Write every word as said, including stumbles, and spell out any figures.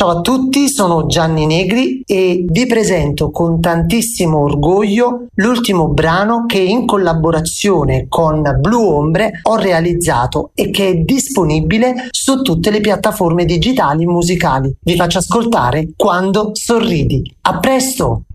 Ciao a tutti, sono Gianni Negri e vi presento con tantissimo orgoglio l'ultimo brano che in collaborazione con Blue Ombre ho realizzato e che è disponibile su tutte le piattaforme digitali musicali. Vi faccio ascoltare Quando sorridi. A presto!